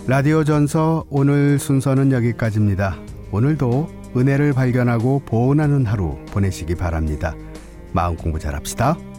라디오 전서 오늘 순서는 여기까지입니다. 오늘도 은혜를 발견하고 보온하는 하루 보내시기 바랍니다. 마음 공부 잘합시다.